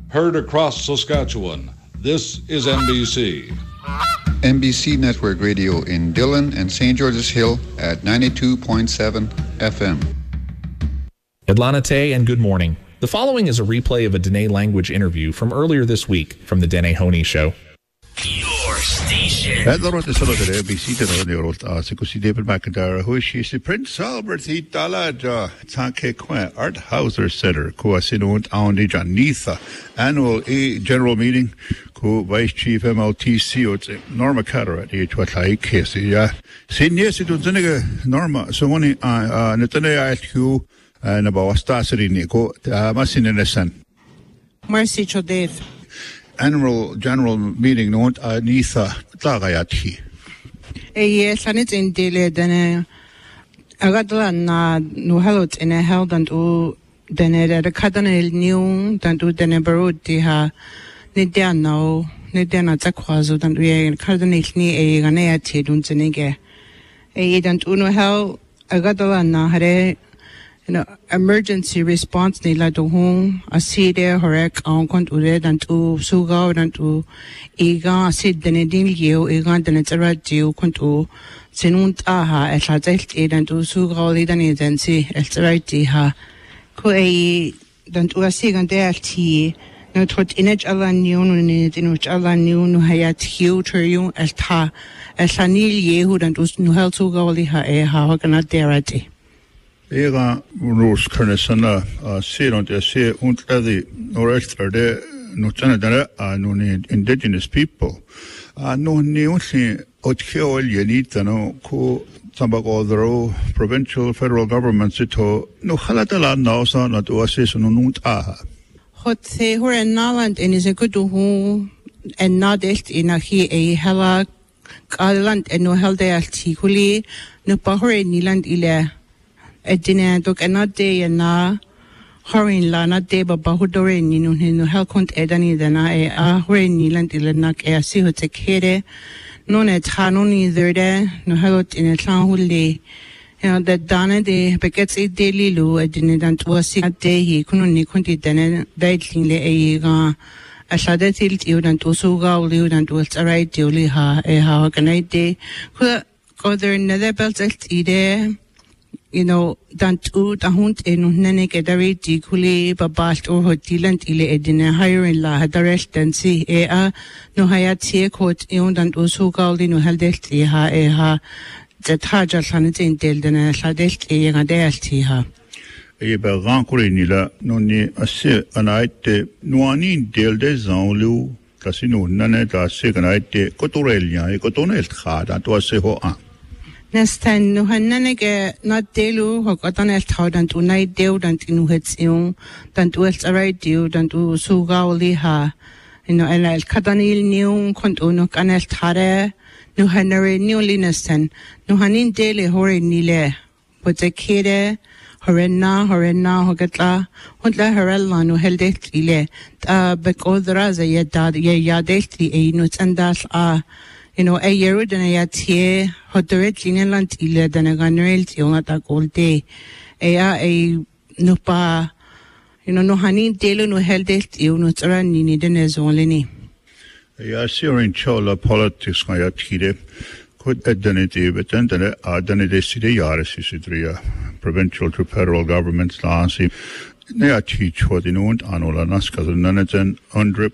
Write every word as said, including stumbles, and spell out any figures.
Heard across Saskatchewan, this is N B C. N B C Network Radio in Dillon and Saint George's Hill at ninety-two point seven F M. Edlanate and good morning. The following is a replay of a Dene language interview from earlier this week from the Dene Honey Show. Your station. Edlorot is solo de B C de de rot a se kusi David McIntyre who she is Prince Albert he dalaja tanke kwa Art Hauser Center ko asinunt aundi janitha annual a general meeting ko Vice Chief M L T C o Norma Carteret e twatlai kesi ya sinye situ zuniga Norma so woni a netane atku na bawastasri ni ko masinenesan Mercy Chodeth annual general meeting no Anitha Tagayati. Eh, sanit in dele dene agadla na no halot in a held and u dene the cardinal new than u dene baruti ha nidia no nidia na zakwazo than we cardinal ni e ganeati dunzenige. Eh, and uno hel agadla na hare you know, emergency response nila to hong aside horek ang kont ure dan tu sugaw dan tu iga asid dene din liu iga dene tsara jiu kont u sinunt aha el hazelt e dan tu sugaw li dan agency el tsara ji ha ko e dan tu asigan de el ti no tot inage ala niu no ni dinuch ala niu no hayat hiu teriu el ta el sanil yehu dan tu no hel sugaw li ha e ha hokana derati Ega Rose Kernesana, see on the say untladi or extra de no Canada, no indigenous people. No new thing, Otkeo Yenita, no co Tambago, provincial federal government, to no Halatala now, son, not to assist on Nunt Aha. Hot say her and Naland and is a good who and not in a he a hella Galant and no held there ticuli, no Pahore Niland ile. Edine dok anade na horin la na de baba hudore ni no no helkont edani dana e a horin ni land ilanak e si hote kere no ne tano ni derde no halot in tlan hulle you know the dana de bekets e daily lu edine dan to si de hi kuno ni konti dana daitlin le e ga a shade til ti dan to so ga uli dan to tsarai ti uli ha e ha kanai de ko ko der nether belt ide you know that u da hund en nene ke dari di kuli babalt or hotiland ile edine hiring la hadarestancy e a no hayat sie kot e und dan usu galdi no heldelt e ha e ha the tarja sanit in del den sadelt e ga delti ha e ba ran kurinila no ni asse anaite no ani del de zanlu kasino nane da se ganaite kotorelia e kotonel khada to se ho a Nestan no hananege not delu hokotan el taudan tu nai deu dan tinu hetsiung dan tu el tsarai deu dan tu sugauli ha you know el el kadanil niu kontu no kanel tare no hanare niu linestan no hanin dele hore nile pote kere horena horena hogatla hotla harella no heldet ile ta bekodra za yadad ye yadelti e no tsandas a you know a year than a tie hotoret lineland ile than a ganrel tionga ta golte e a e no pa you know no hani telo no heldet you no tsara ni ni den ezoleni ya sirin chola politics ma ya tire could identity but then the identity city yaris sidria provincial to federal governments lansi ne a teach what in und anola naska nanaten undrip